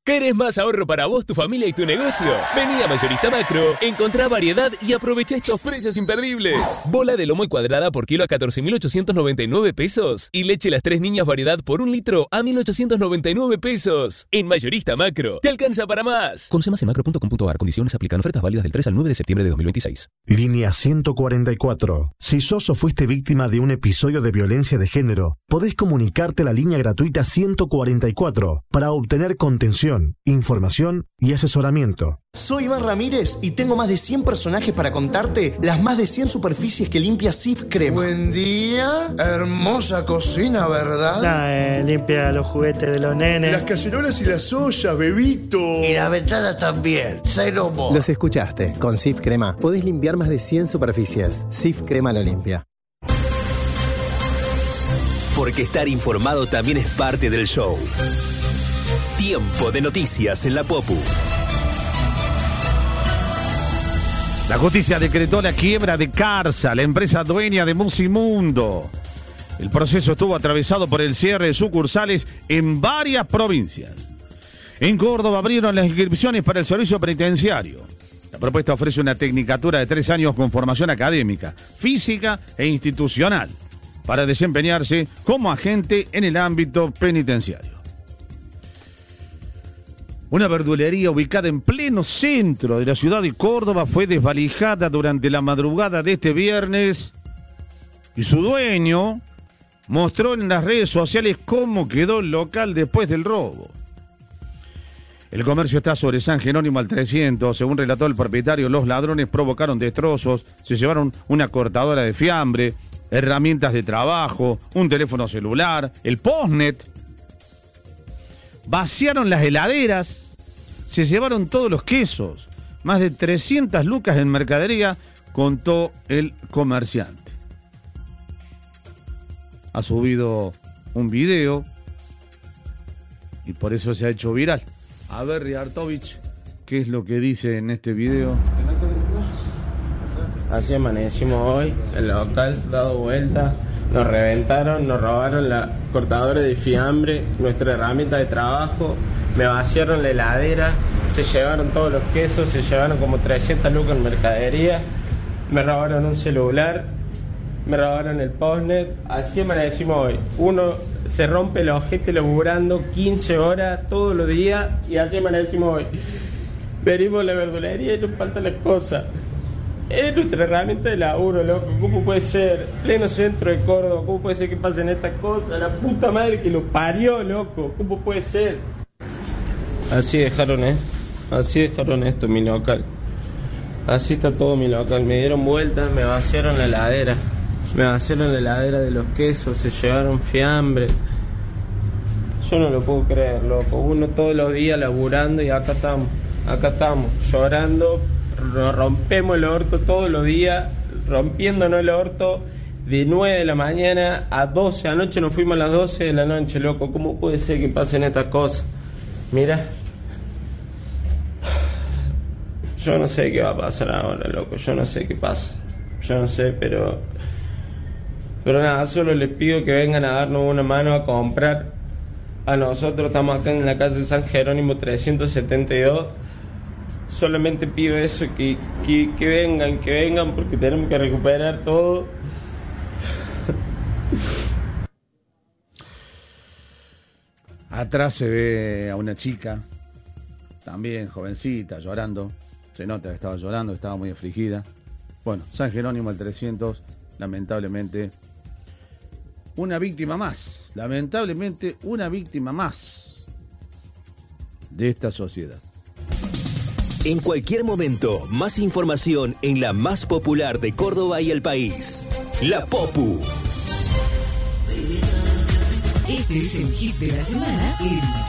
¿Querés más ahorro para vos, tu familia y tu negocio? Vení a Mayorista Macro, encontrá variedad y aprovecha estos precios imperdibles. Bola de lomo y cuadrada por kilo a 14.899 pesos. Y leche Las Tres Niñas variedad por 1 litro a 1.899 pesos. En Mayorista Macro, te alcanza para más. Conoce más en macro.com.ar. Condiciones aplican. Ofertas válidas del 3 al 9 de septiembre de 2026. Línea 144. Si sos o fuiste víctima de un episodio de violencia de género, podés comunicarte a la línea gratuita 144 para obtener contención, información y asesoramiento. Soy Iván Ramírez y tengo más de 100 personajes para contarte las más de 100 superficies que limpia Cif Crema. Buen día, hermosa cocina, ¿verdad? Limpia los juguetes de los nenes. Las cacerolas y las ollas, bebito. Y la ventana también, cero more. Los escuchaste, con Cif Crema podés limpiar más de 100 superficies. Cif Crema lo limpia. Porque estar informado también es parte del show. Tiempo de noticias en la Popu. La justicia decretó la quiebra de Carsa, la empresa dueña de Musimundo. El proceso estuvo atravesado por el cierre de sucursales en varias provincias. En Córdoba abrieron las inscripciones para el servicio penitenciario. La propuesta ofrece una tecnicatura de 3 años con formación académica, física e institucional para desempeñarse como agente en el ámbito penitenciario. Una verdulería ubicada en pleno centro de la ciudad de Córdoba fue desvalijada durante la madrugada de este viernes y su dueño mostró en las redes sociales cómo quedó el local después del robo. El comercio está sobre San Jerónimo al 300. Según relató el propietario, los ladrones provocaron destrozos, se llevaron una cortadora de fiambre, herramientas de trabajo, un teléfono celular, el postnet. Vaciaron las heladeras, se llevaron todos los quesos, más de 300 lucas en mercadería, contó el comerciante. Ha subido un video y por eso se ha hecho viral. A ver, Riartovich, ¿qué es lo que dice en este video? Así amanecimos hoy, el local dado vuelta, nos reventaron, nos robaron la cortadora de fiambre, nuestra herramienta de trabajo, me vaciaron la heladera, se llevaron todos los quesos, se llevaron como 300 lucas en mercadería, me robaron un celular, me robaron el postnet. Así amanecimos hoy. Uno se rompe el ojete laburando 15 horas todos los días y así amanecimos hoy. Venimos a la verdulería y nos faltan las cosas. Es nuestra herramienta de laburo, loco. ¿Cómo puede ser? Pleno centro de Córdoba. ¿Cómo puede ser que pasen estas cosas? La puta madre que lo parió, loco. ¿Cómo puede ser? Así dejaron esto, mi local. Así está todo mi local. Me dieron vuelta, me vaciaron la heladera. Me vaciaron la heladera de los quesos, se llevaron fiambre. Yo no lo puedo creer, loco. Uno todos los días laburando y acá estamos, llorando. Nos rompemos el orto todos los días, rompiéndonos el orto de 9 de la mañana a 12. Anoche nos fuimos a las 12 de la noche, loco. ¿Cómo puede ser que pasen estas cosas? Mira. Yo no sé qué va a pasar ahora, loco. Yo no sé qué pasa. Yo no sé, pero nada, solo les pido que vengan a darnos una mano a comprar. A nosotros estamos acá en la calle San Jerónimo 372. Solamente pido eso, que vengan porque tenemos que recuperar todo. Atrás se ve a una chica, también jovencita, llorando. Se nota que estaba llorando, que estaba muy afligida. Bueno, San Jerónimo al 300, lamentablemente, una víctima más. Lamentablemente, una víctima más de esta sociedad. En cualquier momento, más información en la más popular de Córdoba y el país. La Popu. Este es el hit de la semana.